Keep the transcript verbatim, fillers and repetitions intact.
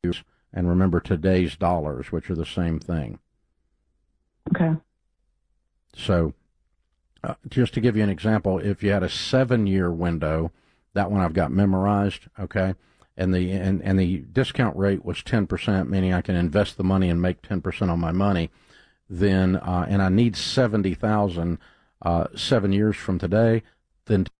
and remember today's dollars, which are the same thing. Okay. So uh, just to give you an example, if you had a seven-year window, that one I've got memorized, okay, and the and, and the discount rate was ten percent, meaning I can invest the money and make ten percent on my money, then uh, and I need seventy thousand uh, seven years from today, then